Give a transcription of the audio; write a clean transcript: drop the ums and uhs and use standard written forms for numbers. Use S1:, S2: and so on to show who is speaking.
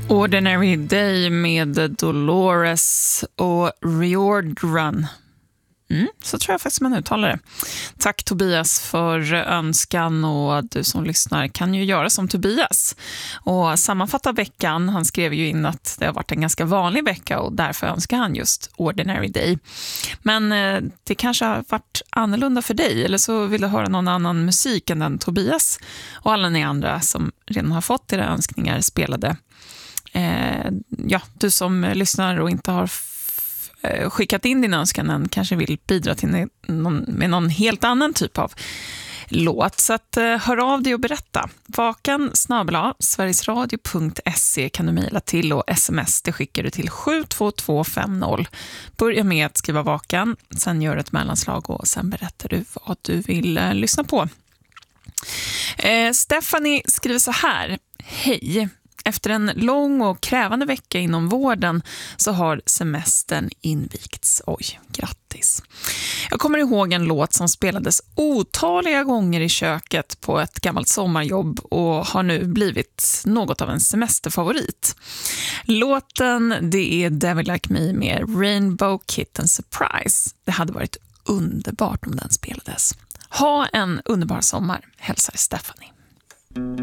S1: Ordinary Day med Dolores och Riordan. Så tror jag faktiskt man uttalar det. Tack Tobias för önskan, och du som lyssnar kan ju göra som Tobias och sammanfatta veckan. Han skrev ju in att det har varit en ganska vanlig vecka och därför önskar han just Ordinary Day. Men det kanske har varit annorlunda för dig, eller så vill du höra någon annan musik än den Tobias och alla ni andra som redan har fått era önskningar spelade. Du som lyssnar och inte har skickat in din önskan än kanske vill bidra till med någon helt annan typ av låt. Så att hör av dig och berätta. vakan@sverigesradio.se kan du mejla till, och sms det skickar du till 72250. Börja med att skriva vakan, sen gör ett mellanslag och sen berättar du vad du vill lyssna på. Stephanie skriver så här: hej. Efter en lång och krävande vecka inom vården så har semestern invigts. Oj, grattis. Jag kommer ihåg en låt som spelades otaliga gånger i köket på ett gammalt sommarjobb och har nu blivit något av en semesterfavorit. Låten, det är Devil Like Me med Rainbow Kitten Surprise. Det hade varit underbart om den spelades. Ha en underbar sommar, hälsar Stephanie.